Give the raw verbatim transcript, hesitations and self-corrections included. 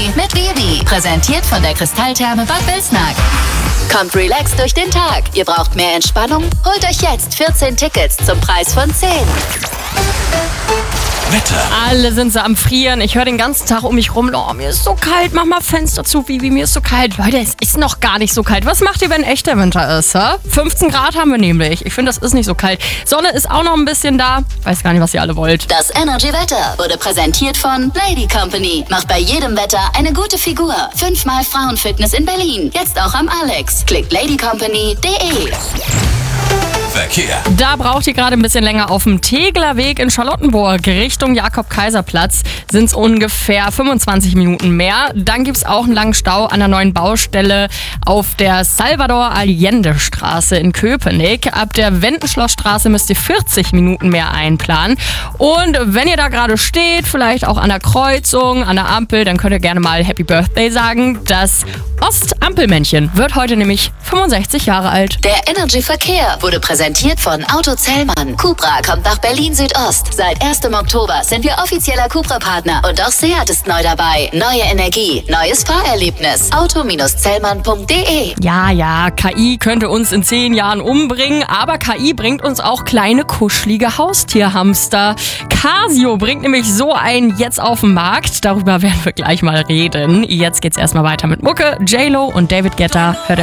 Company mit Vivi. Präsentiert von der Kristalltherme Bad Wilsnack. Kommt relaxed durch den Tag. Ihr braucht mehr Entspannung? Holt euch jetzt vierzehn Tickets zum Preis von zehn. Wetter. Alle sind so am Frieren. Ich höre den ganzen Tag um mich rum. Oh, mir ist so kalt. Mach mal Fenster zu, Vivi. Mir ist so kalt. Leute, es ist noch gar nicht so kalt. Was macht ihr, wenn echter Winter ist? Hä? fünfzehn Grad haben wir nämlich. Ich finde, das ist nicht so kalt. Sonne ist auch noch ein bisschen da. Weiß gar nicht, was ihr alle wollt. Das Energy Wetter wurde präsentiert von Lady Company. Macht bei jedem Wetter eine gute Figur. Fünfmal Frauenfitness in Berlin. Jetzt auch am Alex. Klickt ladycompany punkt de. Verkehr. Da braucht ihr gerade ein bisschen länger auf dem Tegeler Weg in Charlottenburg Richtung Jakob-Kaiser-Platz. Sind es ungefähr fünfundzwanzig Minuten mehr. Dann gibt es auch einen langen Stau an der neuen Baustelle auf der Salvador-Allende-Straße in Köpenick. Ab der Wendenschlossstraße müsst ihr vierzig Minuten mehr einplanen. Und wenn ihr da gerade steht, vielleicht auch an der Kreuzung, an der Ampel, dann könnt ihr gerne mal Happy Birthday sagen. Das Ostampelmännchen wird heute nämlich fünfundsechzig Jahre alt. Der Energy Verkehr wurde präsentiert von Auto Zellmann. Cupra kommt nach Berlin Südost. Seit ersten Oktober sind wir offizieller Cupra-Partner und auch Seat ist neu dabei. Neue Energie, neues Fahrerlebnis. auto Zellmann punkt de. Ja, ja, K I könnte uns in zehn Jahren umbringen, aber K I bringt uns auch kleine, kuschelige Haustierhamster. Casio bringt nämlich so einen jetzt auf den Markt. Darüber werden wir gleich mal reden. Jetzt geht's erstmal weiter mit Mucke, J-Lo und David Guetta. Hört